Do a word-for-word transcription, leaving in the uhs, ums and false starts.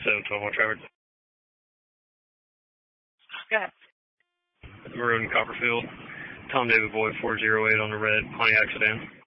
seven twelve on Trevor. Go ahead. Maroon Copperfield. Tom David Boyd four zero eight on the red Pontiac sedan.